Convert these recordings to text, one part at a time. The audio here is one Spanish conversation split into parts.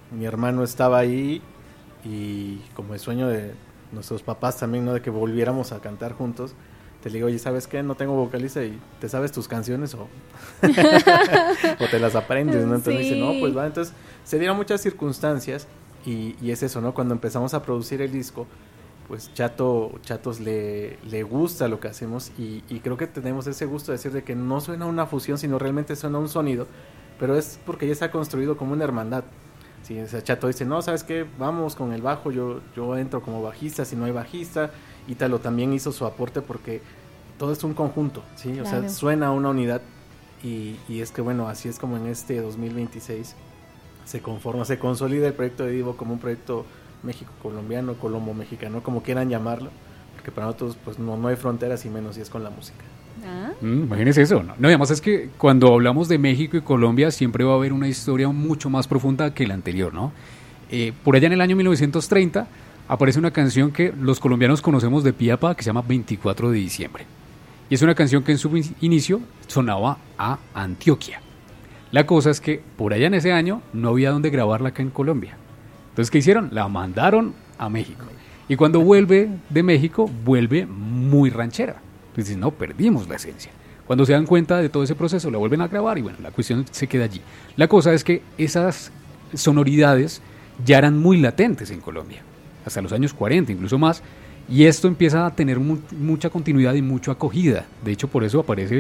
mi hermano estaba ahí y como el sueño de nuestros papás también, ¿no? De que volviéramos a cantar juntos. Te digo, oye, ¿sabes qué? No tengo vocalista y ¿te sabes tus canciones o, o te las aprendes, ¿no? Entonces Sí. dice, no, pues va. Entonces se dieron muchas circunstancias y es eso, ¿no? Cuando empezamos a producir el disco, pues Chatos le gusta lo que hacemos y creo que tenemos ese gusto de decir de que no suena una fusión, sino realmente suena un sonido, pero es porque ya está construido como una hermandad. Sí, o sea, Chato dice, no, ¿sabes qué? Vamos con el bajo, yo entro como bajista, si no hay bajista. Ítalo también hizo su aporte porque todo es un conjunto, ¿sí? Claro. O sea, suena una unidad y es que, bueno, así es como en este 2026 se conforma, se consolida el proyecto de Divo como un proyecto México-colombiano, colombo-mexicano, como quieran llamarlo, porque para nosotros pues no hay fronteras y menos si es con la música. Ah, Imagínense eso, ¿no? No, y además es que cuando hablamos de México y Colombia siempre va a haber una historia mucho más profunda que la anterior, ¿no? Por allá en el año 1930 aparece una canción que los colombianos conocemos de pie a pa, que se llama 24 de diciembre. Y es una canción que en su inicio sonaba a Antioquia. La cosa es que por allá en ese año no había dónde grabarla acá en Colombia. Entonces, ¿qué hicieron? La mandaron a México. Y cuando vuelve de México, vuelve muy ranchera. Entonces, no, perdimos la esencia. Cuando se dan cuenta de todo ese proceso, la vuelven a grabar y bueno, la cuestión se queda allí. La cosa es que esas sonoridades ya eran muy latentes en Colombia, hasta los años 40, incluso más, y esto empieza a tener mucha continuidad y mucha acogida. De hecho, por eso aparece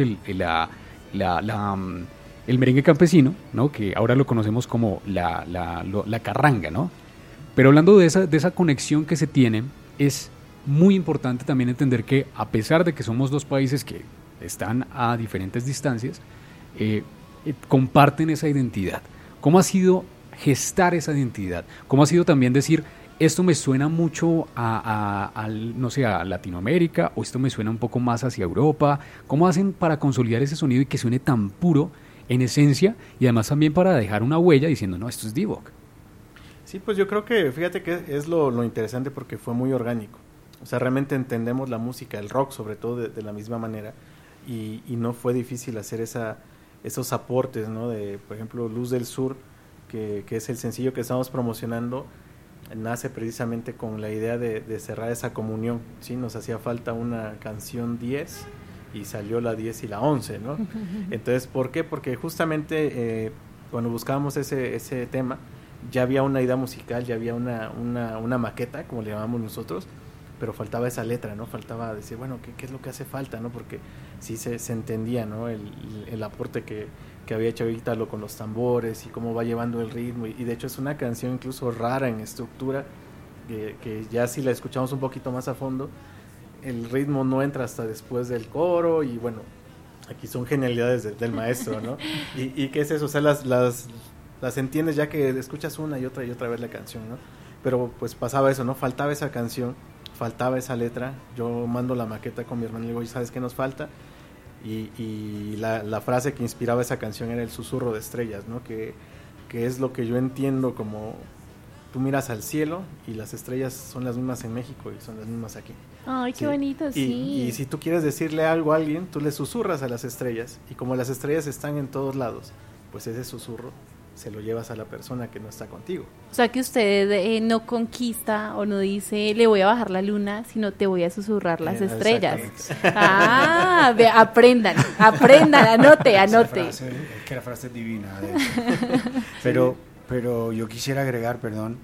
el merengue campesino, ¿no? Que ahora lo conocemos como la carranga, ¿no? Pero hablando de esa conexión que se tiene, es muy importante también entender que a pesar de que somos dos países que están a diferentes distancias, comparten esa identidad. ¿Cómo ha sido gestar esa identidad? ¿Cómo ha sido también decir, esto me suena mucho no sé, a Latinoamérica, o esto me suena un poco más hacia Europa? ¿Cómo hacen para consolidar ese sonido y que suene tan puro en esencia y además también para dejar una huella diciendo, no, esto es Divock? Sí, pues yo creo que, fíjate que es lo interesante porque fue muy orgánico. O sea, realmente entendemos la música, el rock sobre todo de la misma manera y no fue difícil hacer esos aportes, ¿no? De, por ejemplo, Luz del Sur, que es el sencillo que estamos promocionando, nace precisamente con la idea de cerrar esa comunión, ¿sí? Nos hacía falta una canción 10 y salió la 10 y la 11, ¿no? Entonces, ¿por qué? Porque justamente cuando buscábamos ese tema, ya había una idea musical, ya había una maqueta, como le llamamos nosotros, pero faltaba esa letra, ¿no? Faltaba decir, bueno, ¿qué es lo que hace falta, ¿no? Porque sí se entendía, ¿no? El aporte que había hecho Ítalo con los tambores y cómo va llevando el ritmo. Y de hecho es una canción incluso rara en estructura, que ya si la escuchamos un poquito más a fondo, el ritmo no entra hasta después del coro y bueno, aquí son genialidades del maestro, ¿no? ¿Y qué es eso? O sea, las entiendes ya que escuchas una y otra vez la canción, ¿no? Pero pues pasaba eso, ¿no? Faltaba esa canción, faltaba esa letra. Yo mando la maqueta con mi hermano y le digo, ¿sabes qué nos falta? Y la frase que inspiraba esa canción era el susurro de estrellas, ¿no? Que es lo que yo entiendo como tú miras al cielo y las estrellas son las mismas en México y son las mismas aquí. ay, qué Sí. bonito, sí. Y si tú quieres decirle algo a alguien, tú le susurras a las estrellas y como las estrellas están en todos lados, pues ese susurro se lo llevas a la persona que no está contigo. O sea que usted no conquista o no dice le voy a bajar la luna, sino te voy a susurrar las estrellas. Ah, aprendan, anote. Es que la frase es divina, de hecho. Pero yo quisiera agregar,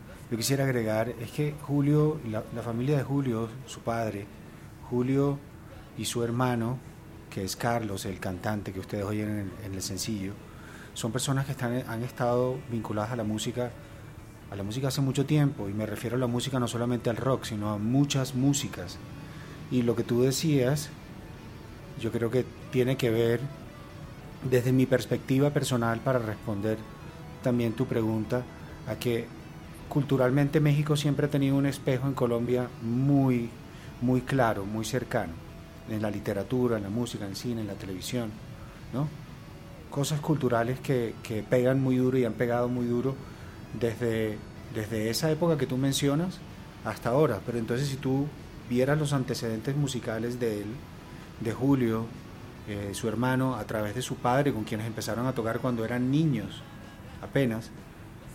es que Julio, la familia de Julio, su padre, Julio y su hermano, que es Carlos, el cantante que ustedes oyen en el sencillo, son personas que han estado vinculadas a la música hace mucho tiempo, y me refiero a la música no solamente al rock, sino a muchas músicas. Y lo que tú decías, yo creo que tiene que ver, desde mi perspectiva personal, para responder también tu pregunta, a que culturalmente México siempre ha tenido un espejo en Colombia muy, muy claro, muy cercano, en la literatura, en la música, en el cine, en la televisión, ¿no? Cosas culturales que pegan muy duro y han pegado muy duro desde esa época que tú mencionas hasta ahora. Pero entonces, si tú vieras los antecedentes musicales de él, de Julio, su hermano, a través de su padre, con quienes empezaron a tocar cuando eran niños apenas,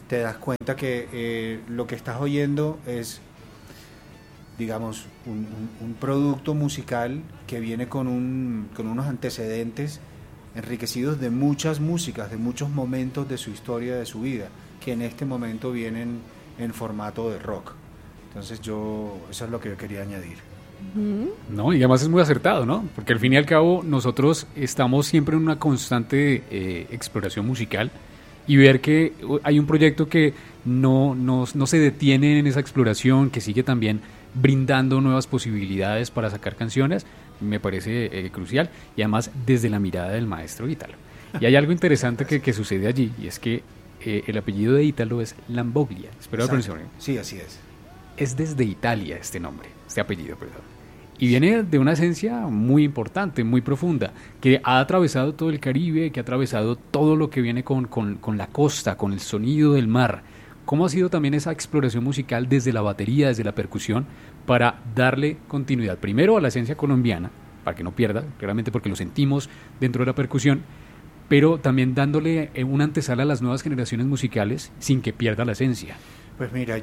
te das cuenta que lo que estás oyendo es, digamos, un producto musical que viene con unos antecedentes enriquecidos de muchas músicas, de muchos momentos de su historia, de su vida, que en este momento vienen en formato de rock. Entonces eso es lo que yo quería añadir. No, y además es muy acertado, ¿no? Porque al fin y al cabo nosotros estamos siempre en una constante exploración musical, y ver que hay un proyecto que no se detiene en esa exploración, que sigue también brindando nuevas posibilidades para sacar canciones, me parece crucial, y además desde la mirada del maestro Ítalo. Y hay algo interesante que sucede allí, y es que el apellido de Ítalo es Lamboglia. Espero la pronunciación. Sí, así es. Es desde Italia este nombre, este apellido, perdón. Y viene de una esencia muy importante, muy profunda, que ha atravesado todo el Caribe, que ha atravesado todo lo que viene con la costa, con el sonido del mar. ¿Cómo ha sido también esa exploración musical desde la batería, desde la percusión, para darle continuidad primero a la esencia colombiana, para que no pierda, claramente porque lo sentimos dentro de la percusión, pero también dándole una antesala a las nuevas generaciones musicales sin que pierda la esencia? Pues mira,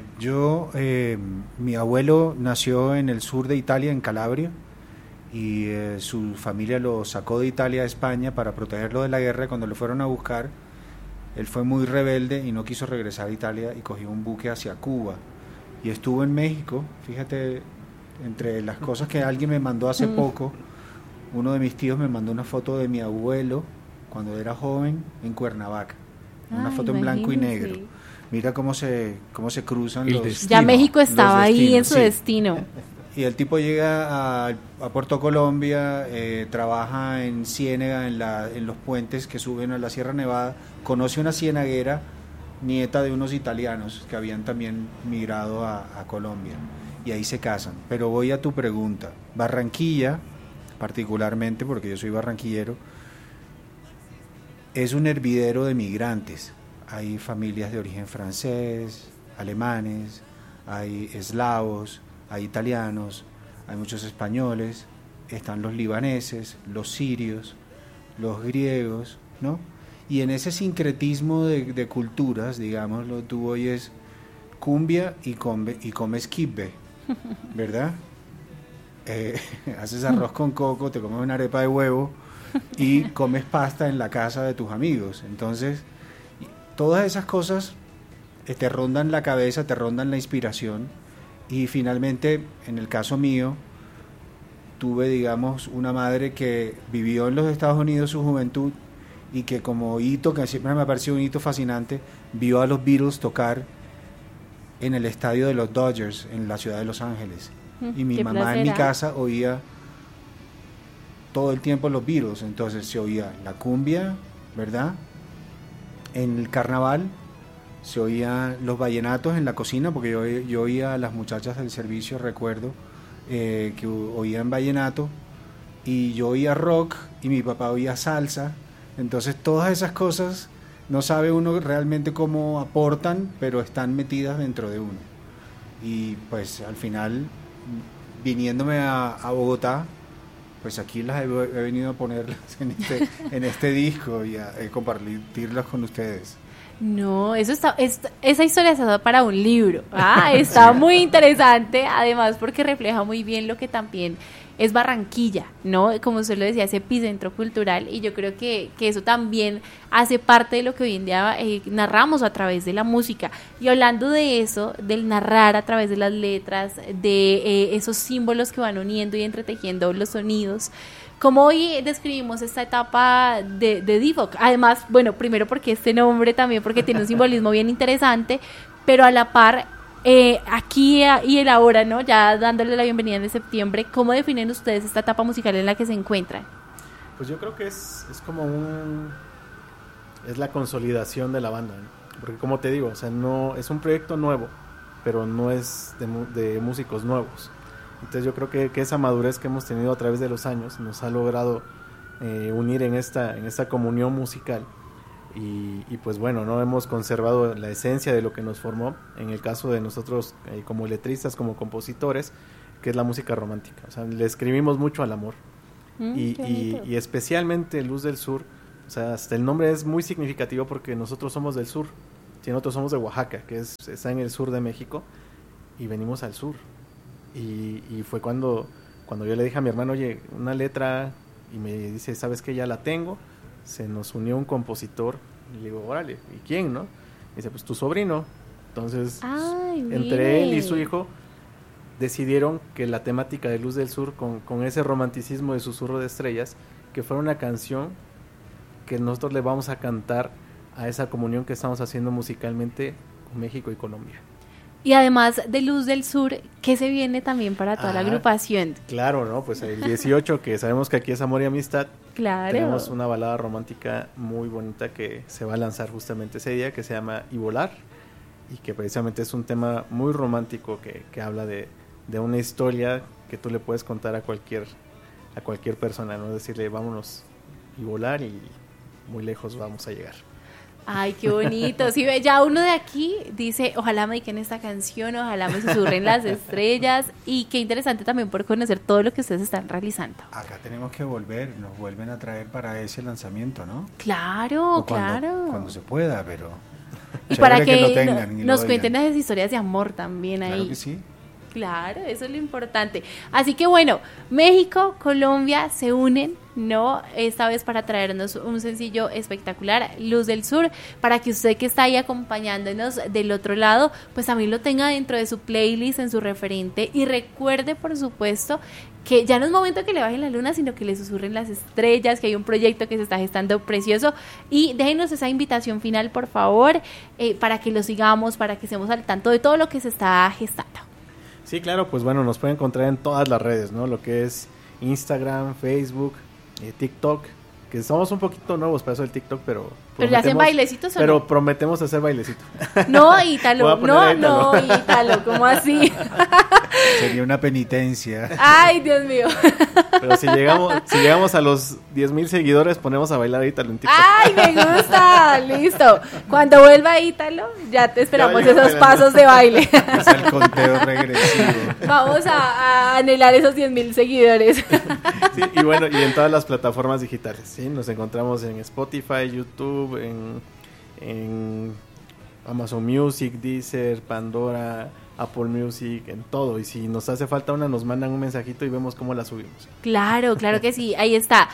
mi abuelo nació en el sur de Italia, en Calabria, y su familia lo sacó de Italia a España para protegerlo de la guerra. Cuando lo fueron a buscar, él fue muy rebelde y no quiso regresar a Italia y cogió un buque hacia Cuba. Y estuvo en México, fíjate, entre las cosas que alguien me mandó hace poco, uno de mis tíos me mandó una foto de mi abuelo cuando era joven en Cuernavaca, una foto en blanco y negro. Mira cómo se cruzan los destinos. Ya México estaba ahí en su destino. Y el tipo llega a Puerto Colombia, trabaja en Ciénega, en los puentes que suben a la Sierra Nevada, conoce una cienaguera, nieta de unos italianos que habían también migrado a Colombia, y ahí se casan. Pero voy a tu pregunta. Barranquilla, particularmente, porque yo soy barranquillero, es un hervidero de migrantes. Hay familias de origen francés, alemanes, hay eslavos, hay italianos, hay muchos españoles, están los libaneses, los sirios, los griegos, ¿no? Y en ese sincretismo de culturas, digámoslo, tú oyes cumbia y comes kibbe, ¿verdad? Haces arroz con coco, te comes una arepa de huevo y comes pasta en la casa de tus amigos. Entonces, todas esas cosas te rondan la cabeza, te rondan la inspiración, y finalmente, en el caso mío, tuve, digamos, una madre que vivió en los Estados Unidos su juventud, y que como hito, que siempre me ha parecido un hito fascinante, vio a los Beatles tocar en el estadio de los Dodgers en la ciudad de Los Ángeles. Y mi mamá en mi casa oía todo el tiempo los Beatles. Entonces se oía la cumbia, ¿verdad? En el carnaval se oían los vallenatos en la cocina, porque yo oía a las muchachas del servicio, recuerdo, que oían vallenato, y yo oía rock, y mi papá oía salsa. Entonces todas esas cosas no sabe uno realmente cómo aportan, pero están metidas dentro de uno. Y pues al final, viniéndome a Bogotá, pues aquí las he venido a ponerlas en este disco y a compartirlas con ustedes. No, esa historia está para un libro. Está muy interesante, además porque refleja muy bien lo que también es Barranquilla, ¿no? Como usted lo decía, ese epicentro cultural, y yo creo que eso también hace parte de lo que hoy en día narramos a través de la música. Y hablando de eso, del narrar a través de las letras, de esos símbolos que van uniendo y entretejiendo los sonidos, ¿cómo hoy describimos esta etapa de Divock? Además, bueno, primero porque este nombre también, porque tiene un simbolismo bien interesante, pero a la par, aquí y el ahora, ¿no? Ya dándole la bienvenida en septiembre, ¿cómo definen ustedes esta etapa musical en la que se encuentran? Pues yo creo que es como es la consolidación de la banda, ¿no? Porque como te digo, o sea, no es un proyecto nuevo, pero no es de músicos nuevos. Entonces yo creo que esa madurez que hemos tenido a través de los años nos ha logrado unir en esta comunión musical, y pues bueno, no hemos conservado la esencia de lo que nos formó, en el caso de nosotros como letristas, como compositores, que es la música romántica. O sea, le escribimos mucho al amor, y especialmente Luz del Sur. O sea, hasta el nombre es muy significativo porque nosotros somos del sur, Sí, nosotros somos de Oaxaca, que está en el sur de México, y venimos al sur. Y fue cuando yo le dije a mi hermano, oye, una letra, y me dice, ¿sabes qué? Ya la tengo. Se nos unió un compositor, y le digo, órale, ¿y quién, no? Y dice, pues tu sobrino. Entonces, entre él y su hijo, decidieron que la temática de Luz del Sur, con ese romanticismo de Susurro de Estrellas, que fuera una canción que nosotros le vamos a cantar a esa comunión que estamos haciendo musicalmente con México y Colombia. Y además de Luz del Sur, ¿qué se viene también para toda la agrupación? Claro, ¿no? Pues el 18, que sabemos que aquí es Amor y Amistad, claro, tenemos una balada romántica muy bonita que se va a lanzar justamente ese día, que se llama Y Volar, y que precisamente es un tema muy romántico que habla de una historia que tú le puedes contar a cualquier persona, ¿no? Decirle, vámonos y volar, y muy lejos vamos a llegar. Ay, qué bonito. Sí, ya uno de aquí dice, ojalá me dediquen esta canción, ojalá me susurren las estrellas, y qué interesante también por conocer todo lo que ustedes están realizando. Acá tenemos que nos vuelven a traer para ese lanzamiento, ¿no? Claro, claro. Cuando se pueda, pero... Y para que nos cuenten esas historias de amor también ahí. Claro que sí. Claro, eso es lo importante. Así que bueno, México, Colombia se unen, ¿no? Esta vez para traernos un sencillo espectacular, Luz del Sur, para que usted que está ahí acompañándonos del otro lado, pues también lo tenga dentro de su playlist, en su referente, y recuerde, por supuesto, que ya no es momento que le bajen la luna, sino que le susurren las estrellas, que hay un proyecto que se está gestando precioso, y déjenos esa invitación final, por favor, para que lo sigamos, para que estemos al tanto de todo lo que se está gestando. Sí, claro, pues bueno, nos pueden encontrar en todas las redes, ¿no? Lo que es Instagram, Facebook, TikTok, que somos un poquito nuevos para eso del TikTok, pero ya hacen bailecitos, ¿o pero no? Prometemos hacer bailecito. No, Ítalo, no, Ítalo, ¿cómo así? Sería una penitencia. Ay, Dios mío. Pero si llegamos a los 10,000 seguidores, ponemos a bailar a Ítalo en TikTok. Ay, me gusta, listo. Cuando vuelva Ítalo, ya te esperamos ya, esos pasos de baile. Es el conteo regresivo. Vamos a anhelar esos 10,000 seguidores. Sí, y bueno, y en todas las plataformas digitales, ¿sí? Nos encontramos en Spotify, YouTube, en Amazon Music, Deezer, Pandora, Apple Music, en todo. Y si nos hace falta una, nos mandan un mensajito y vemos cómo la subimos. Claro, claro que sí. Ahí está,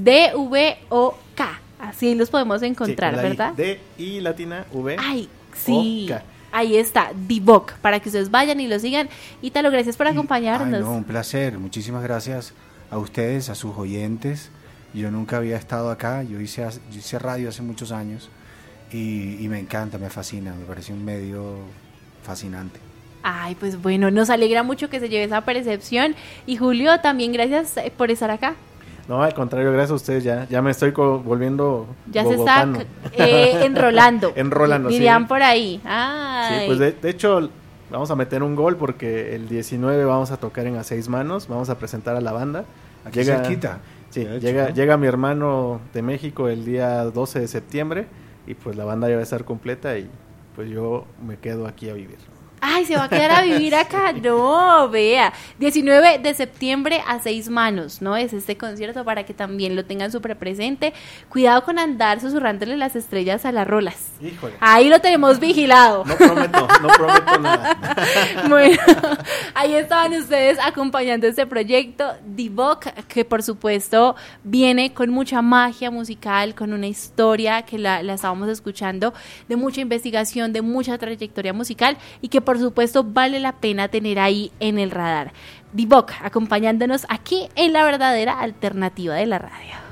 D-V-O-K. Así los podemos encontrar, sí, ¿verdad? D y latina, V. Ay, sí. O-K. Ahí está, Divock, para que ustedes vayan y lo sigan. Ítalo, gracias por acompañarnos. Ay, no, un placer. Muchísimas gracias a ustedes, a sus oyentes. Yo nunca había estado acá. Yo hice radio hace muchos años y me encanta, me fascina. Me parece un medio fascinante. Ay, pues bueno, nos alegra mucho que se lleve esa percepción. Y Julio, también gracias por estar acá. No, al contrario, gracias a ustedes. Ya me estoy volviendo ya bogotano. Se está enrolando. Enrolando, dirían sí. Por ahí. Ay. Sí, pues de hecho, vamos a meter un gol porque el 19 vamos a tocar en A Seis Manos. Vamos a presentar a la banda. Aquí cerquita. Sí, hecho, llega mi hermano de México el día 12 de septiembre y pues la banda ya va a estar completa y pues yo me quedo aquí a vivir. Ay, se va a quedar a vivir acá. No, vea. 19 de septiembre a Seis Manos, ¿no? Es este concierto para que también lo tengan súper presente. Cuidado con andar susurrándole las estrellas a las rolas. Híjole. Ahí lo tenemos vigilado. No prometo nada. Bueno, ahí estaban ustedes acompañando este proyecto, Divock, que por supuesto viene con mucha magia musical, con una historia que la estábamos escuchando, de mucha investigación, de mucha trayectoria musical y que por supuesto vale la pena tener ahí en el radar. Divock acompañándonos aquí en La Verdadera Alternativa de la Radio.